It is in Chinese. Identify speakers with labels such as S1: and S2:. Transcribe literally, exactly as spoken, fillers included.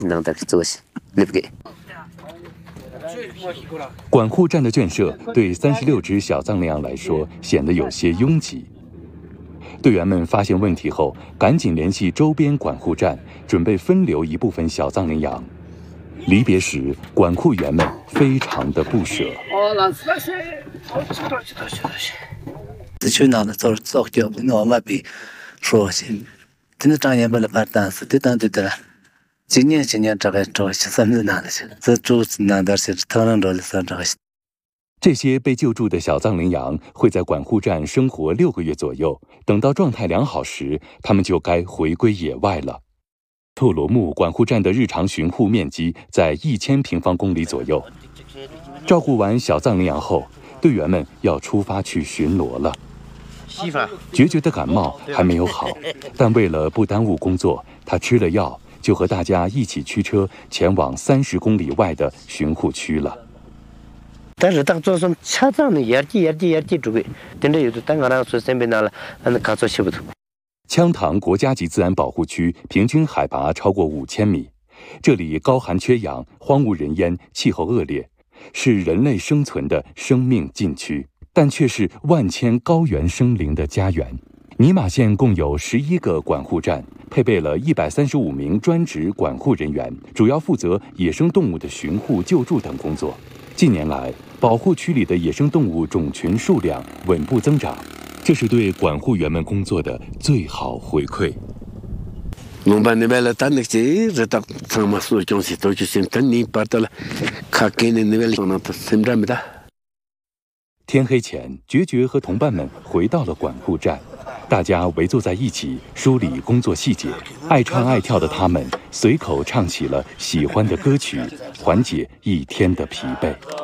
S1: 能得做些，对不给。
S2: 管护站的建设对三十六只小藏羚羊来说显得有些拥挤。队员们发现问题后，赶紧联系周边管护站，准备分流一部分小藏羚羊。离别时，管护员们非常的不舍。
S3: 去哪的走走掉，我们比说行，真的张眼不了把单子，对单对的。今年今年这个这个三十哪的去，这住哪的是特能着的三这个。
S2: 这些被救助的小藏羚羊会在管护站生活六个月左右，等到状态良好时，它们就该回归野外了。吐罗木管护站的日常巡护面积在一千平方公里左右。照顾完小藏羚羊后，队员们要出发去巡逻了。决绝的感冒还没有好，但为了不耽误工作，他吃了药，就和大家一起驱车前往三十公里外的巡护区了。
S1: 但是当做什么恰当的也地也地也地主位，真的有的单个人说身边拿了，那刚做西不头。
S2: 羌塘国家级自然保护区平均海拔超过五千米，这里高寒缺氧、荒无人烟、气候恶劣，是人类生存的生命禁区，但却是万千高原生灵的家园。尼玛县共有十一个管护站，配备了一百三十五名专职管护人员，主要负责野生动物的巡护、救助等工作。近年来，保护区里的野生动物种群数量稳步增长，这是对管护员们工作的最好回馈。
S4: 农办那边了，但那些这当他们所讲是都就是跟你把的了，看给你那边说那他生长没的。
S2: 天黑前，决绝和同伴们回到了管护站，大家围坐在一起梳理工作细节。爱唱爱跳的他们随口唱起了喜欢的歌曲，缓解一天的疲惫。